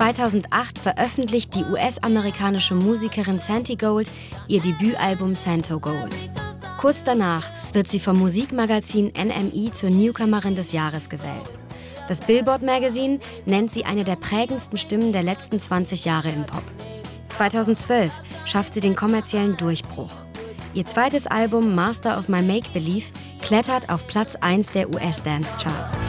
2008 veröffentlicht die US-amerikanische Musikerin Santi Gold ihr Debütalbum Santo Gold. Kurz danach wird sie vom Musikmagazin NME zur Newcomerin des Jahres gewählt. Das Billboard Magazine nennt sie eine der prägendsten Stimmen der letzten 20 Jahre im Pop. 2012 schafft sie den kommerziellen Durchbruch. Ihr zweites Album Master of My Make Believe klettert auf Platz 1 der US-Dance-Charts.